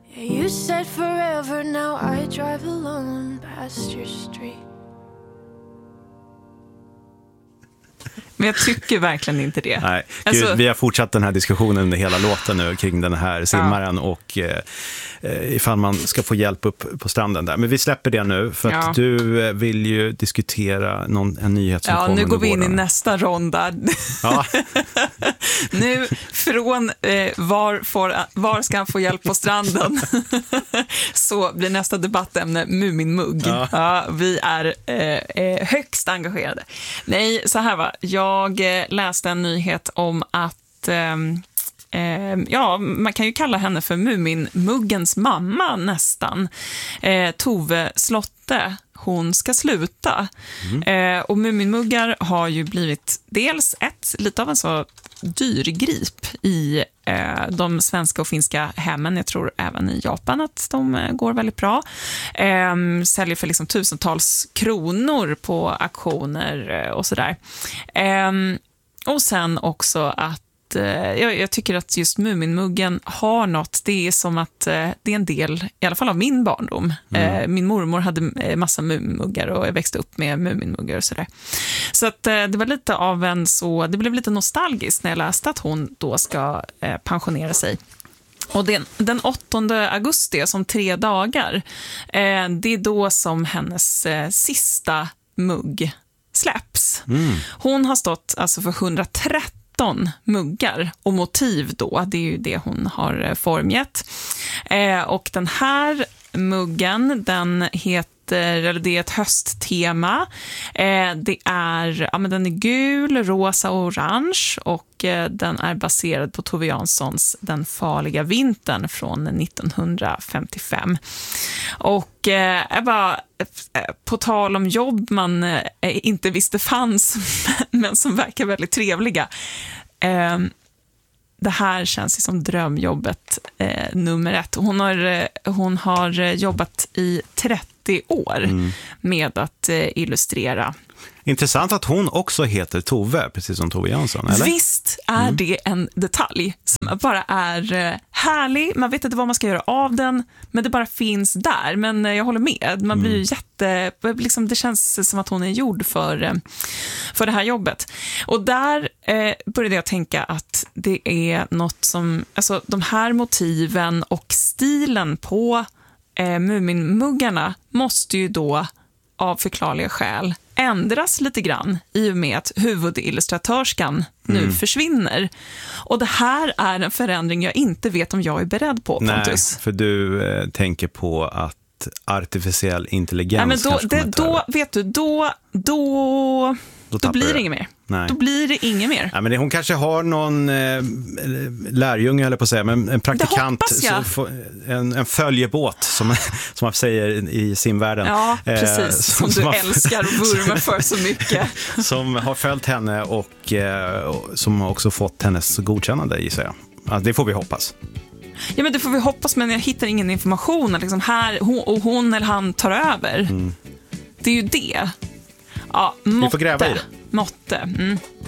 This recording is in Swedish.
You said forever, now I drive alone past your street. Men jag tycker verkligen inte det. Nej, alltså... Gud, vi har fortsatt den här diskussionen under hela låten nu kring den här simmaren och ifall man ska få hjälp upp på stranden där. Men vi släpper det nu för att du vill ju diskutera en nyhet som kommer. Ja, nu går vi in i nästa ronda. Ja. Nu från var ska han få hjälp på stranden så blir nästa debattämne Muminmugg. Ja, vi är högst engagerade. Nej, så här va. Jag läste en nyhet om att man kan ju kalla henne för Muminmuggens mamma nästan. Tove Slotte, hon ska sluta. Och Muminmuggar har ju blivit dels lite av en så dyrgrip i de svenska och finska hemmen. Jag tror även i Japan att de går väldigt bra. Säljer för liksom tusentals kronor på auktioner och sådär. Och sen också att jag tycker att just Muminmuggen har något. Det är som att det är en del, i alla fall av min barndom. Min mormor hade massa Muminmuggar och jag växte upp med Muminmuggar och sådär. Så att det var lite av det blev lite nostalgiskt när jag läste att hon då ska pensionera sig. Och den 8 augusti, som 3 dagar, det är då som hennes sista mugg släpps. Hon har stått alltså för 130 muggar och motiv då, det är ju det hon har formgett. Och den här muggen, den heter, det är ett hösttema. Den är gul, rosa och orange och den är baserad på Tove Janssons Den farliga vintern från 1955. Och på tal om jobb man inte visste fanns men som verkar väldigt trevliga. Det här känns ju som drömjobbet nummer 1. Hon har jobbat i 30 år med att illustrera. Intressant att hon också heter Tove, precis som Tove Jansson, eller? Visst är det en detalj som bara är härlig. Man vet inte vad man ska göra av den, men det bara finns där. Men jag håller med. Man blir ju det känns som att hon är gjord för det här jobbet. Och där började jag tänka att det är något som, alltså de här motiven och stilen på Muminmuggarna måste ju då av förklarliga skäl ändras lite grann i och med att huvudillustratörskan nu försvinner. Och det här är en förändring jag inte vet om jag är beredd på, Pontus. Nej, för du tänker på att artificiell intelligens då blir det inget mer. Nej. Då blir det inget mer. Ja, men hon kanske har någon lärjunge, eller på att säga, men en praktikant, en följebåt som man säger i simvärlden. Ja, precis. Som du älskar och vurmar för så mycket. Som har följt henne och som har också fått hennes godkännande, gissar jag. Alltså, det får vi hoppas. Ja, men det får vi hoppas, men jag hittar ingen information liksom här, hon eller han tar över. Det är ju det. Ja, vi får gräva i det. Måtte.